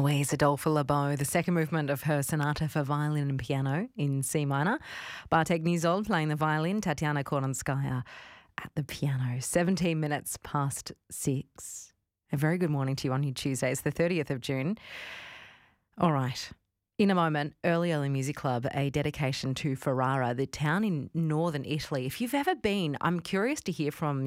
Eloise Adolphe Lebeau, the second movement of her sonata for violin and piano in C minor. Bartek Nizol playing the violin, Tatiana Koronskaya at the piano. 17 minutes past 6. A very good morning to you on your Tuesday. It's the 30th of June. All right. In a moment, Early Music Club, a dedication to Ferrara, the town in northern Italy. If you've ever been, I'm curious to hear from